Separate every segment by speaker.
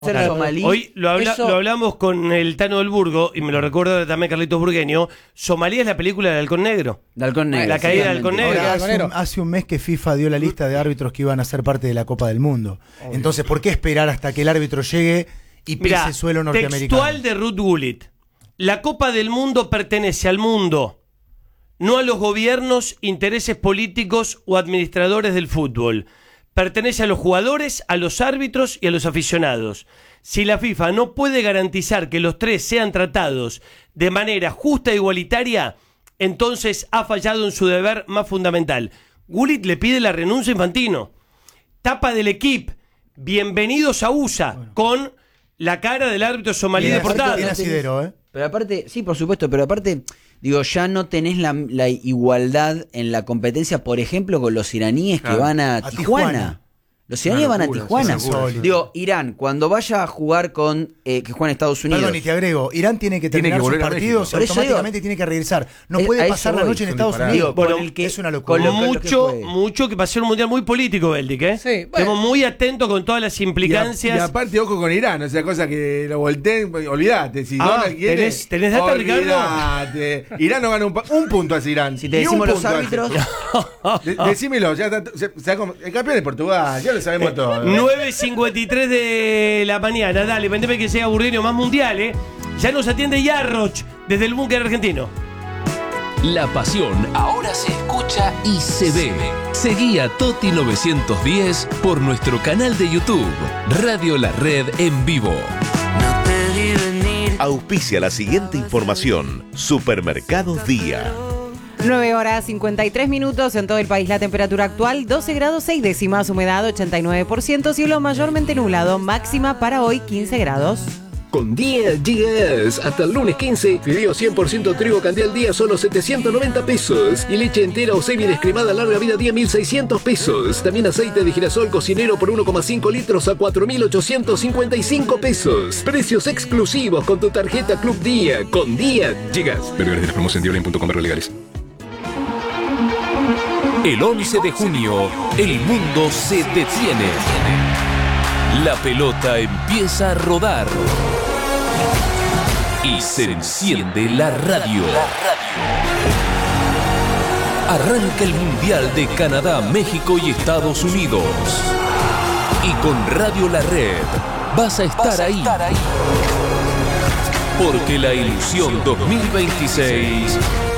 Speaker 1: Somalí.
Speaker 2: Hoy lo hablamos con el Tano del Burgo, y me lo recuerda también Carlitos Burgueño. Somalí es la película del Halcón Negro.
Speaker 1: De Halcón Negro.
Speaker 2: La caída del Halcón Negro.
Speaker 3: Hace un mes que FIFA dio la lista de árbitros que iban a ser parte de la Copa del Mundo. Entonces, ¿por qué esperar hasta que el árbitro llegue y pise suelo norteamericano?
Speaker 2: Textual de Ruud Gullit: la Copa del Mundo pertenece al mundo, no a los gobiernos, intereses políticos o administradores del fútbol. Pertenece a los jugadores, a los árbitros y a los aficionados. Si la FIFA no puede garantizar que los tres sean tratados de manera justa e igualitaria, entonces ha fallado en su deber más fundamental. Gullit le pide la renuncia a Infantino. Tapa del equipo: bienvenidos a USA, con la cara del árbitro somalí deportado.
Speaker 1: Pero aparte, sí, por supuesto, pero aparte, digo, ya no tenés la igualdad en la competencia, por ejemplo, con los iraníes que van a Tijuana. Los iraníes van a Tijuana. Digo, Irán, cuando vaya a jugar con que juega en Estados Unidos.
Speaker 3: Perdón, y te agrego, Irán tiene que terminar sus partidos y automáticamente tiene que regresar. No puede pasar la noche en Estados Unidos.
Speaker 2: Bueno,
Speaker 3: es una locura.
Speaker 2: Mucho que pasó un mundial muy político, Beldic, ¿eh? Sí, Estamos muy atentos con todas las implicancias.
Speaker 4: Y aparte, ojo con Irán, o sea, cosa que lo volteen, olvídate. Si no la quiere,
Speaker 2: ¿tenés data, Ricardo?
Speaker 4: Irán no gana un punto hacia Irán.
Speaker 1: Si te decimos los árbitros.
Speaker 4: Decímelo, ya está, el campeón de Portugal, ya lo sabemos todo.
Speaker 2: 9:53 de la mañana, dale, vendeme que sea Burgueño más mundial, ¿eh? Ya nos atiende Yarroch desde el búnker argentino.
Speaker 5: La pasión ahora se escucha y se ve. Seguí a Toti 910 por nuestro canal de YouTube, Radio La Red en vivo.
Speaker 6: Auspicia la siguiente información: Supermercados Día.
Speaker 7: 9:53 en todo el país. La temperatura actual 12 grados 6 décimas, humedad 89%, cielo mayormente nublado, máxima para hoy 15 grados.
Speaker 8: Con Día Gigas, hasta el lunes 15, fideo 100% trigo Candial Día solo 790 pesos. Y leche entera o semi descremada larga vida Día 1.600 pesos. También aceite de girasol cocinero por 1,5 litros a 4.855 pesos. Precios exclusivos con tu tarjeta Club Día. Con Día Gigas. Vergüenza de la promoción dioline.com/legales.
Speaker 5: El 11 de junio, el mundo se detiene. La pelota empieza a rodar. Y se enciende la radio. Arranca el Mundial de Canadá, México y Estados Unidos. Y con Radio La Red vas a estar ahí. Porque la ilusión 2026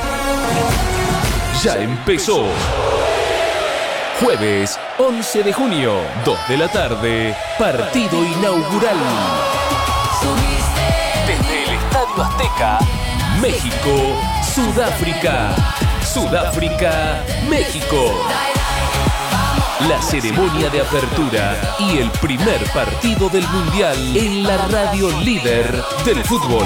Speaker 5: ya empezó. Jueves 11 de junio, 2 de la tarde, partido inaugural. Desde el Estadio Azteca, México, Sudáfrica. Sudáfrica, México. La ceremonia de apertura y el primer partido del Mundial en la radio líder del fútbol.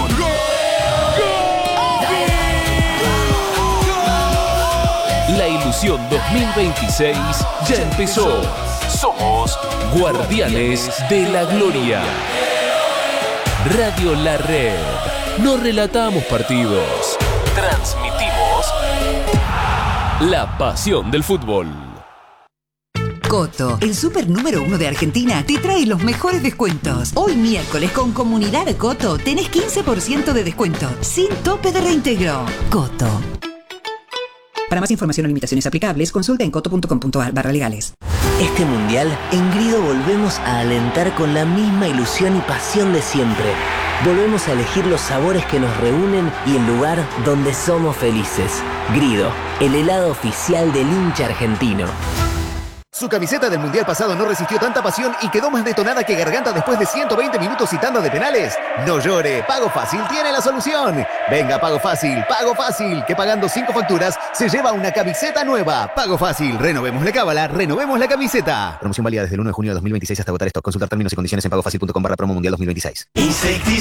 Speaker 5: La ilusión 2026 ya empezó. Somos Guardianes de la Gloria. Radio La Red. No relatamos partidos. Transmitimos la pasión del fútbol.
Speaker 9: Coto, el súper número 1 de Argentina, te trae los mejores descuentos. Hoy miércoles con Comunidad Coto tenés 15% de descuento, sin tope de reintegro. Coto. Para más información o limitaciones aplicables, consulta en coto.com.ar/legales.
Speaker 10: Este mundial, en Grido volvemos a alentar con la misma ilusión y pasión de siempre. Volvemos a elegir los sabores que nos reúnen y el lugar donde somos felices. Grido, el helado oficial del hincha argentino.
Speaker 11: Su camiseta del mundial pasado no resistió tanta pasión y quedó más detonada que garganta después de 120 minutos y tanda de penales. No llore, Pago Fácil tiene la solución. Venga, Pago Fácil, que pagando 5 facturas se lleva una camiseta nueva. Pago Fácil, renovemos la cábala, renovemos la camiseta. Promoción válida desde el 1 de junio de 2026 hasta agotar stock. Consultar términos y condiciones en pagofacil.com/promo mundial 2026.